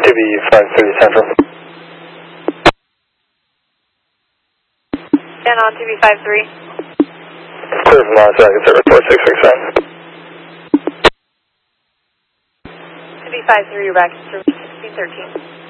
TV53 Central. And on TV53. Clear from Las Vegas, service 4667. TV53, you're back to service 1613.